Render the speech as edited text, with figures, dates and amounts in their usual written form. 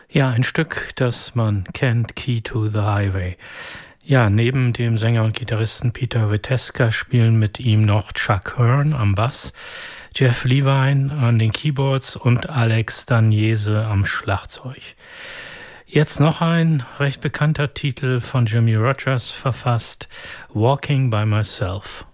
Ja, ein Stück, das man kennt, Key to the Highway. Ja, neben dem Sänger und Gitarristen Peter Veteska spielen mit ihm noch Chuck Hearn am Bass, Jeff Levine an den Keyboards und Alex Dagnese am Schlagzeug. Jetzt noch ein recht bekannter Titel von Jimmie Rodgers verfasst, Walking by Myself.